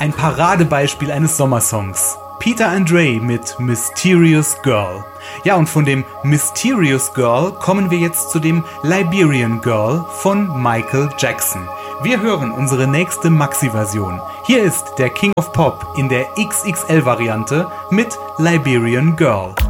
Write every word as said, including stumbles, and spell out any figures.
ein Paradebeispiel eines Sommersongs. Peter Andre mit Mysterious Girl. Ja, und von dem Mysterious Girl kommen wir jetzt zu dem Liberian Girl von Michael Jackson. Wir hören unsere nächste Maxi-Version. Hier ist der King of Pop in der X X L-Variante mit Liberian Girl.